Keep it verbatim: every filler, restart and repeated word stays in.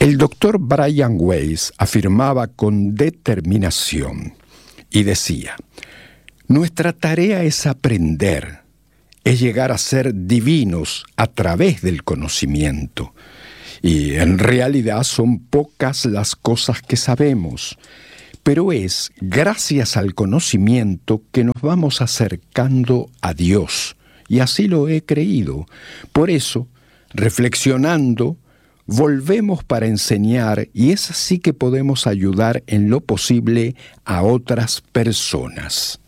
El doctor Brian Weiss afirmaba con determinación y decía: nuestra tarea es aprender, es llegar a ser divinos a través del conocimiento. Y en realidad son pocas las cosas que sabemos, pero es gracias al conocimiento que nos vamos acercando a Dios, y así lo he creído. Por eso, reflexionando, volvemos para enseñar, y es así que podemos ayudar en lo posible a otras personas.